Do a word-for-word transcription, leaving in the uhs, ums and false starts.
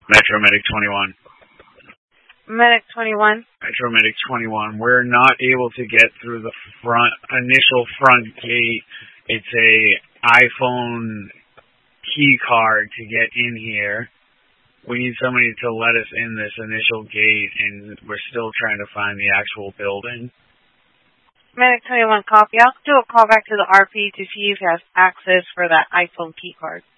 Metro Medic twenty-one. Medic twenty-one. Metro Medic twenty-one. We're not able to get through the front initial front gate. It's a iPhone key card to get in here. We need somebody to let us in this initial gate, and we're still trying to find the actual building. Medic twenty-one, copy. I'll do a call back to the R P to see if he has access for that iPhone key card.